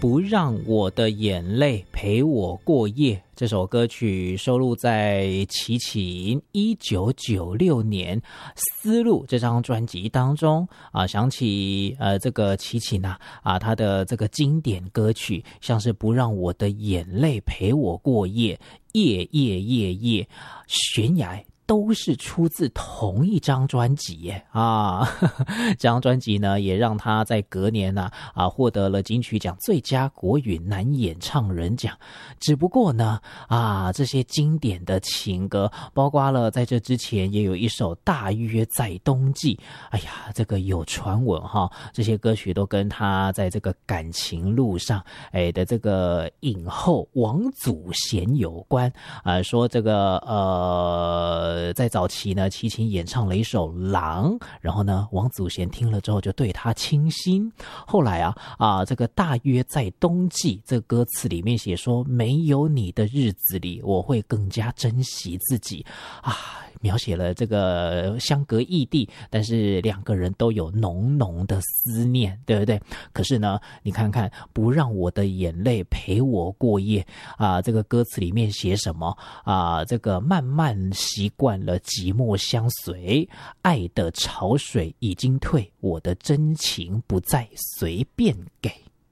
不让我的眼泪陪我过夜。这首歌曲收录在齐秦1996年《丝路》这张专辑当中啊。想起这个齐秦他的这个经典歌曲，像是不让我的眼泪陪我过夜、夜夜夜夜、悬崖，都是出自同一张专辑耶啊！这张专辑呢，也让他在隔年获得了金曲奖最佳国语男演唱人奖。只不过呢这些经典的情歌，包括了在这之前也有一首《大约在冬季》。哎呀，这个有传闻这些歌曲都跟他在这个感情路上的这个影后王祖贤有关说这个在早期呢，齐秦演唱了一首《狼》，然后呢，王祖贤听了之后就对他倾心。后来这个大约在冬季，这个歌词里面写说，没有你的日子里，我会更加珍惜自己描写了这个相隔异地，但是两个人都有浓浓的思念，对不对？可是呢，你看看，不让我的眼泪陪我过夜这个歌词里面写什么这个慢慢习惯了寂寞相随，爱的潮水已经退，我的真情不再随便给。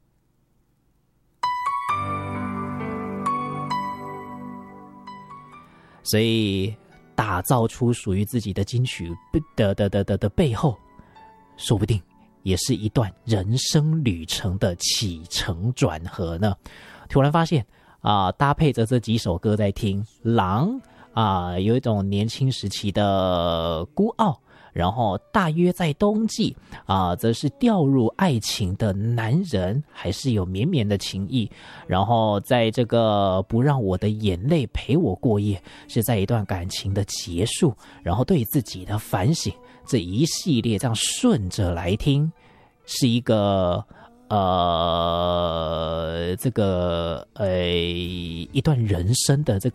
所以打造出属于自己的金曲的背后，说不定也是一段人生旅程的起承转合呢。突然发现搭配着这几首歌在听，狼有一种年轻时期的孤傲，然后大约在冬季则是掉入爱情的男人，还是有绵绵的情谊。然后在这个不让我的眼泪陪我过夜，是在一段感情的结束，然后对自己的反省，这一系列这样顺着来听，是一个一段人生的这